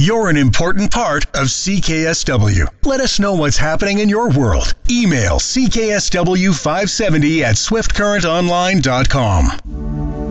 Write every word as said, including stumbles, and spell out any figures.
You're an important part of C K S W. Let us know what's happening in your world. Email C K S W five seventy at swift current online dot com.